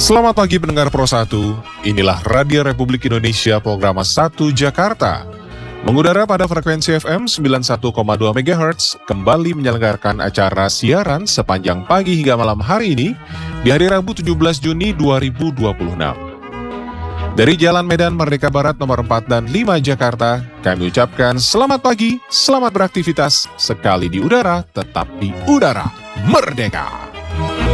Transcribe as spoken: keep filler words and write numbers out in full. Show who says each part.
Speaker 1: Selamat pagi pendengar Pro satu, inilah Radio Republik Indonesia program satu Jakarta. Mengudara pada frekuensi F M sembilan puluh satu koma dua megahertz, kembali menyelenggarakan acara siaran sepanjang pagi hingga malam hari ini, di hari Rabu tujuh belas Juni dua ribu dua puluh enam. Dari Jalan Medan Merdeka Barat nomor empat dan lima Jakarta, kami ucapkan selamat pagi, selamat beraktivitas, sekali di udara, tetap di udara, merdeka!